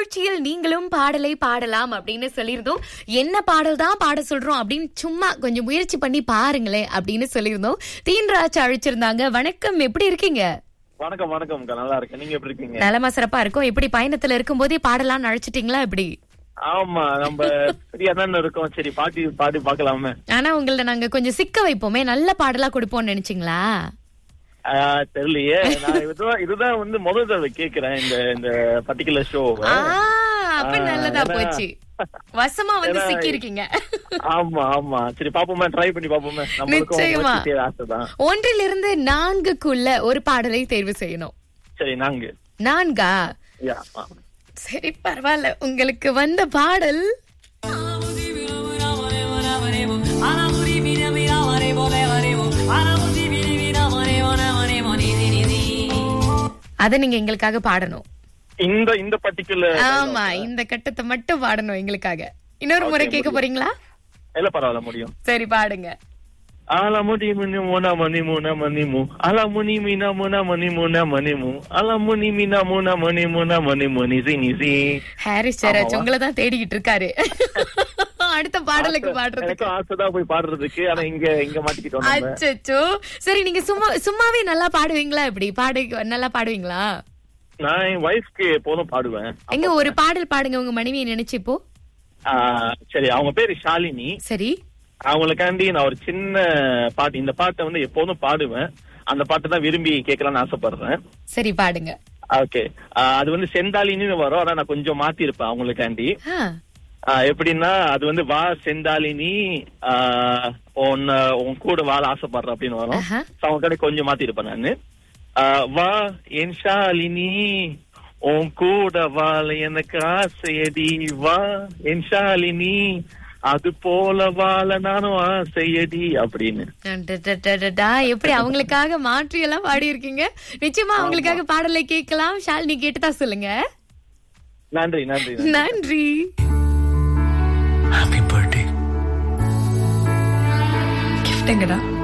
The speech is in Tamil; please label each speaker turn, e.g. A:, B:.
A: நிகழ்ச்சியில் நீங்களும் பாடலை பாடலாம் அப்படின்னு சொல்லியிருந்தோம். என்ன பாடல் தான் பாட சொல்றோம் அப்படின்னு சும்மா கொஞ்சம் முயற்சி பண்ணி பாருங்களேன் அப்படின்னு சொல்லியிருந்தோம். தீன்ராஜ் அழைச்சிருந்தாங்க. வணக்கம், எப்படி இருக்கீங்க?
B: வணக்கம் வணக்கம், நல்லா இருக்கேன். நீங்க எப்படி இருக்கீங்க?
A: நலமா சிறப்பா இருக்கும். எப்படி பயணத்துல இருக்கும் போதே பாடலாம்னு அழைச்சிட்டீங்களா? எப்படி?
B: ஆமா, நம்ம சரியா தானே இருக்கோம். சரி, பாடி பாக்கலாமே. ஆனா
A: உங்களை நாங்க கொஞ்சம் சிக்க வைப்போமே, நல்ல பாடலா கொடுப்போம்னு நினைச்சீங்களா?
B: தெரியலையே. நான் இதுதான் முதல் தடவை கேக்குறேன் இந்த பர்டிகுலர் ஷோ.
A: அப்ப நல்லதா போச்சு, வசமா சிக்கி இருக்கீங்க.
B: ஆமா ஆமா, சரி பாப்போமே, ட்ரை பண்ணி பாப்போமே.
A: நிச்சயமா 1 to 4க்குள்ள ஒரு பாடலை தேர்வு செய்யணும்.
B: சரி,
A: 4. சரி, பரவாயில்ல. உங்களுக்கு வந்த பாடல் அத நீங்க எங்களுக்காக பாடணும்.
B: இந்த பர்టిక్యులர்
A: ஆமா, இந்த கட்டத்தை மட்டும் பாடணும் எங்களுக்காக. இன்னொரு முறை கேட்க போறீங்களா?
B: இல்ல, பரவாயில்ல, முடியும்.
A: சரி, பாடுங்க.
B: அலமுடி மினு முன மணி முன மணிமு அலமுனி மின முன மணி முன மணிமு அலமுனி மின முன மணி முன மணிமு நிசி நிசி.
A: ஹாரிஸ் ஜெயராஜ் உங்களை தான் தேடிக்கிட்டு இருக்காரு அடுத்த பாடலுக்கு பாடுறதுக்கு.
B: ஆசைதான் போய் பாடுறதுக்கு, ஆனா இங்க மாட்டிக்கிட்டோம்.
A: அச்சச்சோ. சரி, நீங்க சும்மாவே நல்லா பாடுவீங்களா? எப்படி நல்லா பாடுவீங்களா?
B: நான் என் வைஃப்க்கு எப்போதும் பாடுவேன்.
A: எங்க ஒரு பாடல் பாடுங்க உங்க மனைவியை நினைச்சு. இப்போ
B: சரி, அவங்க பேரு ஷாலினி.
A: சரி,
B: அவங்களுக்காண்டி நான் ஒரு சின்ன பாட்டு, இந்த பாட்டை எப்போதும் பாடுவேன். அந்த பாட்டை தான் விரும்பி கேட்கலாம்னு ஆசைப்படுறேன்.
A: சரி, பாடுங்க.
B: ஓகே. அது செந்தாலினின்னு வரும், ஆனா நான் கொஞ்சம் மாத்தி இருப்பேன் அவங்களுக்காண்டி. எப்படின்னா, அது வா செந்தாலினி உன் கூட வாழ ஆசைப்படுறேன் அப்படின்னு வரும். அவங்க கடை கொஞ்சம் மாத்தி இருப்பேன் நானு. வா என் ஷாலினி உன் கூட வாழ எனக்கு ஆசையடி, வா என் ஷாலினி அது போல வாழ நானும் ஆசையடி அப்படின்னு.
A: எப்படி அவங்களுக்காக மாற்றி எல்லாம் பாடி இருக்கீங்க. நிச்சயமா அவங்களுக்காக பாடலை கேட்கலாம். ஷாலினி கேட்டுதான் சொல்லுங்க.
B: நன்றி நன்றி
A: நன்றி.
C: Happy birthday. கிஃப்ட் எங்கடா?